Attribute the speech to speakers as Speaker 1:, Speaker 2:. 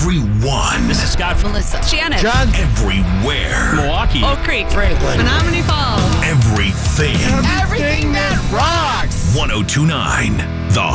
Speaker 1: Everyone.
Speaker 2: This is Scott.
Speaker 3: Melissa.
Speaker 4: Shannon.
Speaker 5: John.
Speaker 1: Everywhere.
Speaker 2: Milwaukee.
Speaker 4: Oak Creek.
Speaker 5: Franklin.
Speaker 4: Menominee Falls.
Speaker 1: Everything.
Speaker 5: Everything that rocks.
Speaker 1: 1029. The